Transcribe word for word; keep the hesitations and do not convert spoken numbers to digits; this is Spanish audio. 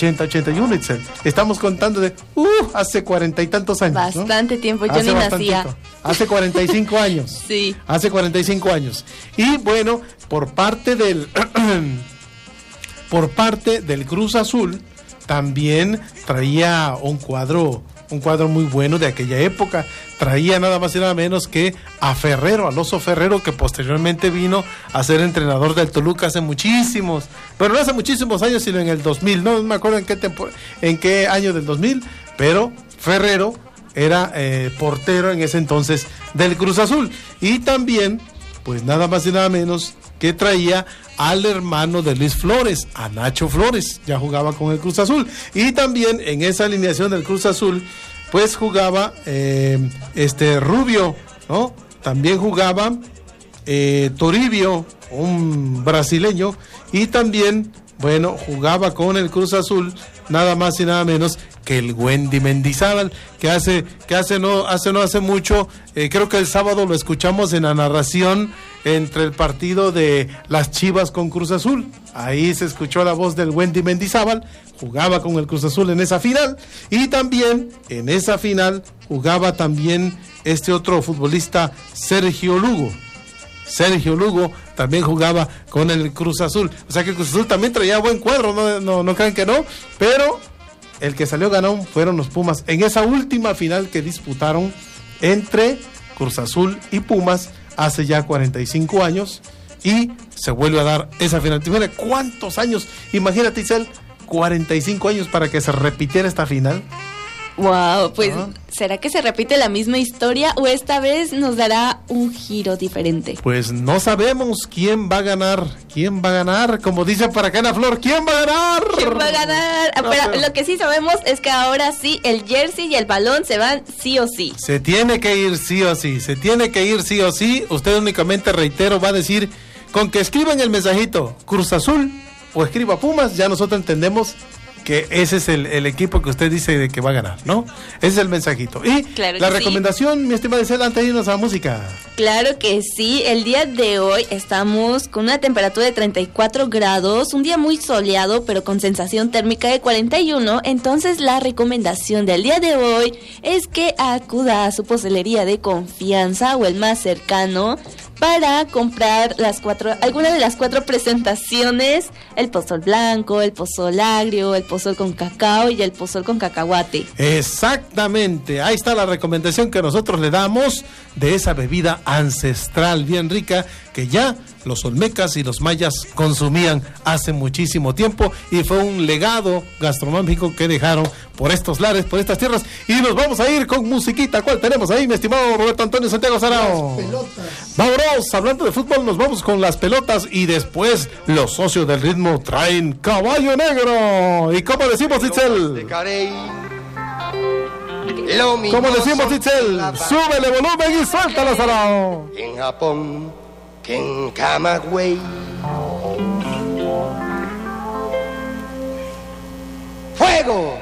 ochenta, ochenta y uno, Itzel. Estamos contando de, uh, hace cuarenta y tantos años. Bastante, ¿no? Tiempo, yo hace ni nacía. Hace cuarenta y cinco años. Sí. Hace cuarenta y cinco años. Y bueno, por parte del, por parte del Cruz Azul, también traía un cuadro, un cuadro muy bueno de aquella época. Traía nada más y nada menos que a Ferrero, al Oso Ferrero, que posteriormente vino a ser entrenador del Toluca hace muchísimos, pero no hace muchísimos años, sino en el dos mil, no me acuerdo en qué tempo, en qué año del dos mil, pero Ferrero era eh, portero en ese entonces del Cruz Azul. Y también, pues nada más y nada menos que traía al hermano de Luis Flores, a Nacho Flores, ya jugaba con el Cruz Azul. Y también en esa alineación del Cruz Azul, pues jugaba eh, este Rubio, ¿no? También jugaba eh, Toribio, un brasileño, y también, bueno, jugaba con el Cruz Azul nada más y nada menos que el Wendy Mendizábal, que hace, que hace no, hace no hace mucho, eh, creo que el sábado lo escuchamos en la narración entre el partido de las Chivas con Cruz Azul. Ahí se escuchó la voz del Wendy Mendizábal, jugaba con el Cruz Azul en esa final, y también en esa final jugaba también este otro futbolista, Sergio Lugo. Sergio Lugo también jugaba con el Cruz Azul. O sea que el Cruz Azul también traía buen cuadro, no, no, no crean que no, pero el que salió ganón fueron los Pumas en esa última final que disputaron entre Cruz Azul y Pumas hace ya cuarenta y cinco años, y se vuelve a dar esa final. Mira, ¿cuántos años? Imagínate, Isel, cuarenta y cinco años para que se repitiera esta final. Wow, pues ¿Ah? ¿será que se repite la misma historia o esta vez nos dará un giro diferente? Pues no sabemos quién va a ganar, quién va a ganar, como dice para acá Ana Flor, ¿quién va a ganar? ¿Quién va a ganar? No, pero, pero lo que sí sabemos es que ahora sí el jersey y el balón se van sí o sí. Se tiene que ir sí o sí, se tiene que ir sí o sí. Usted únicamente, reitero, va a decir, con que escriban el mensajito Cruz Azul o escriba Pumas, ya nosotros entendemos que ese es el, el equipo que usted dice de que va a ganar, ¿no? Ese es el mensajito. Y claro la sí. recomendación, mi estimada Isela, antes de irnos a la música. Claro que sí, el día de hoy estamos con una temperatura de treinta y cuatro grados, un día muy soleado, pero con sensación térmica de cuarenta y uno, entonces la recomendación del día de hoy es que acuda a su pastelería de confianza o el más cercano para comprar las cuatro, alguna de las cuatro presentaciones, el pozol blanco, el pozol agrio, el pozol con cacao y el pozol con cacahuate. Exactamente, ahí está la recomendación que nosotros le damos de esa bebida ancestral bien rica que ya los olmecas y los mayas consumían hace muchísimo tiempo, y fue un legado gastronómico que dejaron por estos lares, por estas tierras. Y nos vamos a ir con musiquita. ¿Cuál tenemos ahí, mi estimado Roberto Antonio Santiago Sarao? Las pelotas. Vámonos, hablando de fútbol, nos vamos con las pelotas, y después los socios del ritmo traen Caballo Negro. ¿Y cómo decimos, Itzel? ¿Cómo decimos, Itzel? Súbele volumen y suéltala, Sarao. En Japón, que en Camagüey. ¡Fuego!